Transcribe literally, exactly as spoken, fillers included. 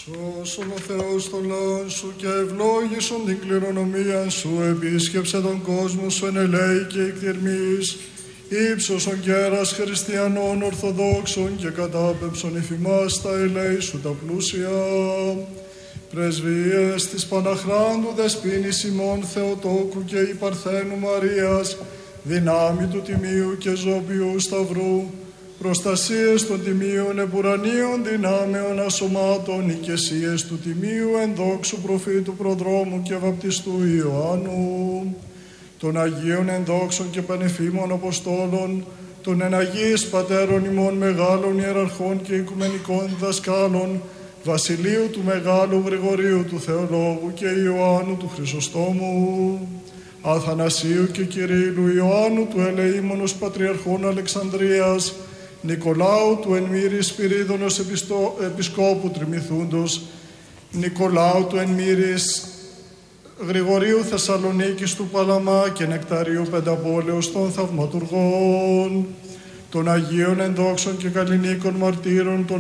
Σώσον ο Θεός των λαών σου και ευλόγησον την κληρονομία σου, επίσκεψε τον κόσμο σου εν ελέη και εκτιρμής, ύψωσον κέρας χριστιανών ορθοδόξων και κατάπεψον εφημάς τα ελέη σου τα πλούσια. Πρεσβείες της Παναχράντου Δεσποίνης ημών Θεοτόκου και η Παρθένου Μαρίας, δυνάμει του Τιμίου και Ζωπιού Σταυρού, προστασίες των Τιμίων επουρανίων δυνάμεων ασωμάτων, οικεσίες του Τιμίου ενδόξου προφήτου προδρόμου και βαπτιστού Ιωάννου, των Αγίων ενδόξων και πανεφήμων Αποστόλων, των εναγίης πατέρων ημών μεγάλων ιεραρχών και οικουμενικών διδασκάλων, Βασιλείου του Μεγάλου Γρηγορίου του Θεολόγου και Ιωάννου του Χρυσοστόμου, Αθανασίου και Κυρίλλου Ιωάννου του ελεήμονος Πατριαρχών Αλεξανδρίας, Νικολάου του εν μύρη Σπυρίδωνος επιστο... Επισκόπου Τριμηθούντος, Νικολάου του εν μύρης Γρηγορίου Θεσσαλονίκης του Παλαμά και Νεκταρίου Πενταπόλεως των Θαυματουργών, των Αγίων ενδόξων και καλλινίκων μαρτύρων, των